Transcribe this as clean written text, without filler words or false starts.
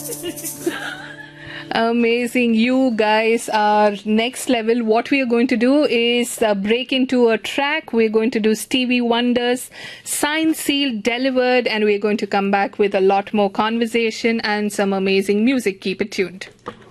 Amazing. You guys are next level. What we are going to do is break into a track. We're going to do Stevie Wonder's Signed, Sealed, Delivered, and we're going to come back with a lot more conversation and some amazing music. Keep it tuned.